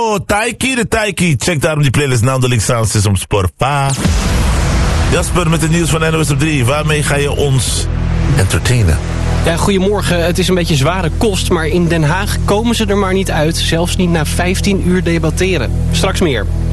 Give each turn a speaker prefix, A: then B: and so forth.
A: Oh, Taiki de Taiki. Check daarom die playlist nou de link staan op Spotify. Jasper met het nieuws van NOS op 3. Waarmee ga je ons entertainen?
B: Ja, goedemorgen. Het is een beetje zware kost, maar in Den Haag komen ze er maar niet uit. Zelfs niet na 15 uur debatteren. Straks meer.